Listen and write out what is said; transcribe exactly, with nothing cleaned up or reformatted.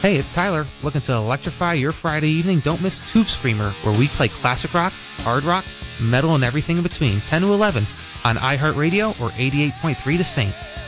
Hey, it's Tyler. Looking to electrify your Friday evening? Don't miss Tube Screamer, where we play classic rock, hard rock, metal, and everything in between, ten to eleven on iHeartRadio or eighty-eight point three The Saint.